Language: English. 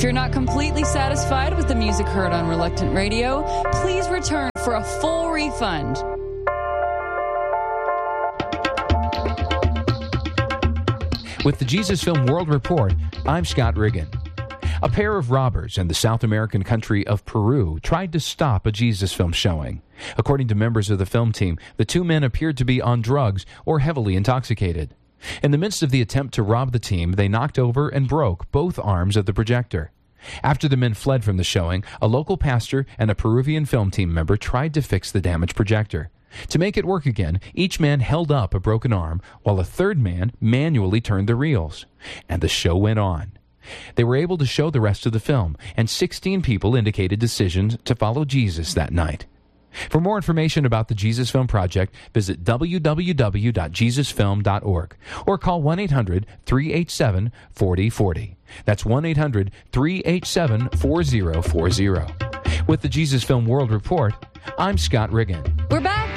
If you're not completely satisfied with the music heard on Reluctant Radio, please return for a full refund. With the Jesus Film World Report, I'm Scott Riggin. A pair of robbers in the South American country of Peru tried to stop a Jesus film showing. According to members of the film team, the two men appeared to be on drugs or heavily intoxicated. In the midst of the attempt to rob the team, they knocked over and broke both arms of the projector. After the men fled from the showing, a local pastor and a Peruvian film team member tried to fix the damaged projector. To make it work again, each man held up a broken arm while a third man manually turned the reels. And the show went on. They were able to show the rest of the film, and 16 people indicated decisions to follow Jesus that night. For more information about the Jesus Film Project, visit www.jesusfilm.org or call 1-800-387-4040. That's 1-800-387-4040. With the Jesus Film World Report, I'm Scott Riggin. We're back.